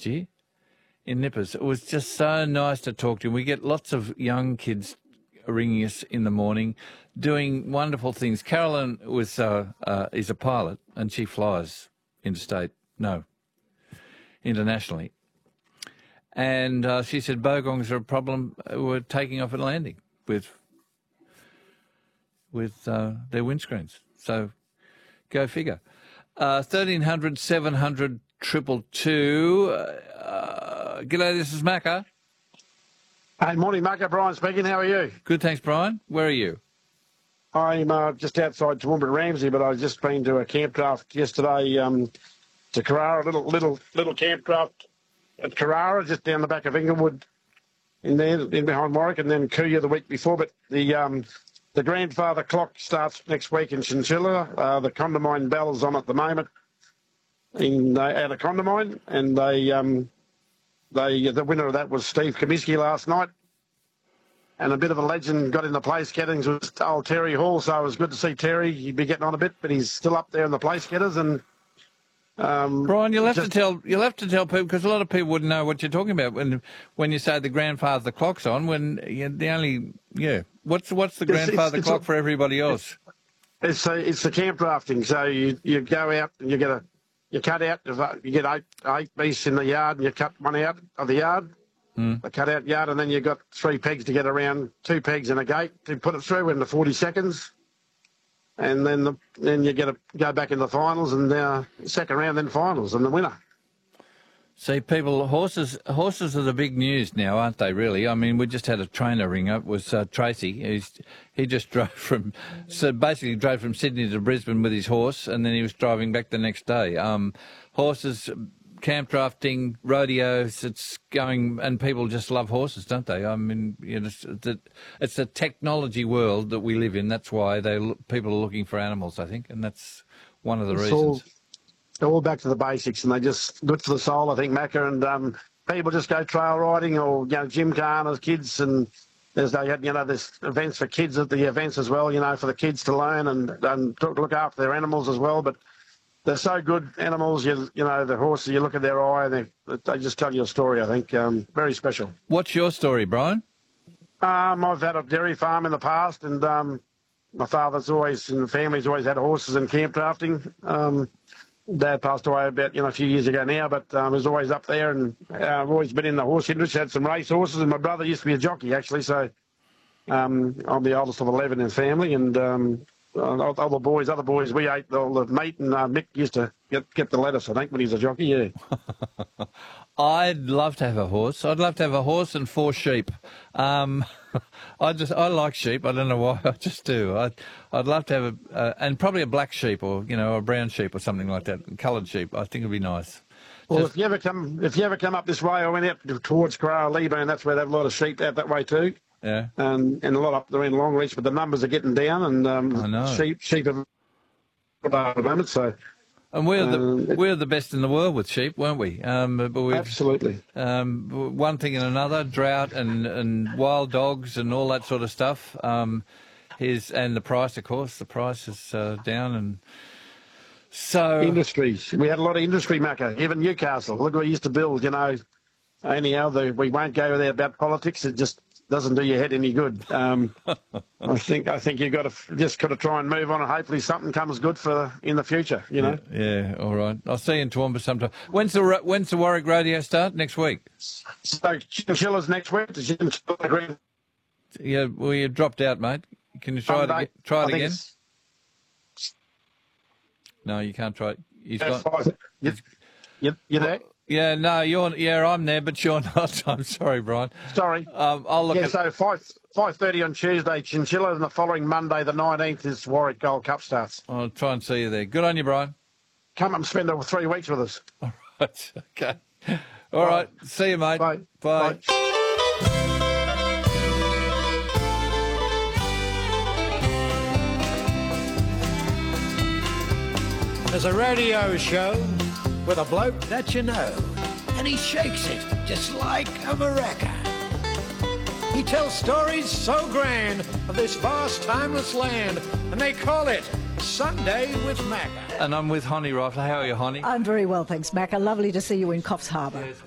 year in Nippers. It was just so nice to talk to him. We get lots of young kids ringing us in the morning, doing wonderful things. Carolyn is a pilot, and she flies internationally. And she said bogongs are a problem. We're taking off and landing with their windscreens. So go figure. 1300 700 222. G'day, this is Macca. Hey, morning, Macca. Brian speaking. How are you? Good, thanks, Brian. Where are you? I'm just outside Toowoomba Ramsey, but I've just been to a campcraft yesterday to Carrara, little campcraft at Carrara, just down the back of Inglewood, in behind Warwick, and then Kuya the week before. But the grandfather clock starts next week in Chinchilla. The Condamine bell is on at the moment out of Condamine, and the winner of that was Steve Comiskey last night. And a bit of a legend got in the place gettings was old Terry Hall, so it was good to see Terry. He'd be getting on a bit, but he's still up there in the place getters. And Brian, you'll have to tell people, because a lot of people wouldn't know what you're talking about when you say the grandfather clock's on. What's the grandfather clock for everybody else? It's the camp drafting. So you go out and you cut out. You get eight beasts in the yard, and you cut one out of the yard. The cut-out yard, and then you've got 3 pegs to get around, 2 pegs and a gate to put it through in the 40 seconds. And then you get to go back in the finals, and second round, then finals, and the winner. See, horses are the big news now, aren't they, really? I mean, we just had a trainer ring up, was Tracy. He just basically drove from Sydney to Brisbane with his horse, and then he was driving back the next day. Horses... Camp drafting, rodeos, it's going, and people just love horses, don't they? I mean, it's a technology world that we live in. That's why people are looking for animals, I think, and that's one of the reasons. All back to the basics, and they just good for the soul, I think, Macca. And people just go trail riding or gymkhana as kids, and there's events for kids at the events as well. For the kids to learn and to look after their animals as well, but. They're so good animals, the horses, you look at their eye, and they just tell you a story, I think. Very special. What's your story, Brian? I've had a dairy farm in the past, and my father's always, and the family's always had horses and camp drafting. Dad passed away about, a few years ago now, but he was always up there, and I've always been in the horse industry, had some race horses, and my brother used to be a jockey, actually, so I'm the oldest of 11 in the family, and... other boys, we ate all the meat, and Mick used to get the lettuce, I think, when he was a jockey, yeah. I'd love to have a horse. I'd love to have a horse and 4 sheep. I like sheep. I don't know why. I just do. I'd love to have and probably a black sheep or, a brown sheep or something like that, coloured sheep. I think it'd be nice. Well, if you ever come up this way, I went out towards Carrara, Leeburn, that's where they have a lot of sheep out that way too. Yeah, and a lot up there in Longreach, but the numbers are getting down, and I know. sheep are at the moment. So, and we're the best in the world with sheep, weren't we? But absolutely. One thing and another, drought and wild dogs and all that sort of stuff. And the price, of course, the price is down, and so industries. We had a lot of industry, Macca. Even Newcastle. Look, we used to build. Anyhow, we won't go there about politics. It just doesn't do your head any good. I think you've got to try and move on, and hopefully something comes good in the future. Yeah. All right. I'll see you in Toowoomba sometime. When's the Warwick Rodeo start? Next week. So Chinchilla's next week. Yeah. Well, you dropped out, mate. Can you try it again? Try it again. No, you can't try it. He's got. You there? Yeah, no, I'm there, but you're not. I'm sorry, Brian. Sorry. I'll look at... So 5:30 on Tuesday, Chinchilla, and the following Monday, the 19th, is Warwick Gold Cup starts. I'll try and see you there. Good on you, Brian. Come up and spend 3 weeks with us. All right, okay. All right, see you, mate. Bye. Bye. There's a radio show with a bloke that you know, and he shakes it just like a maraca. He tells stories so grand of this vast, timeless land, and they call it Sunday with Macca. And I'm with Honey Rifle. How are you, Honey? I'm very well, thanks, Macca. Lovely to see you in Coffs Harbour. Yes.